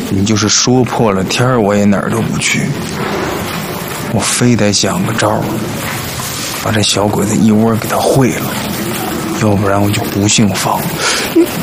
你就是说破了天儿，我也哪儿都不去。我非得想个招儿，把这小鬼子一窝给他会了，要不然我就不姓方。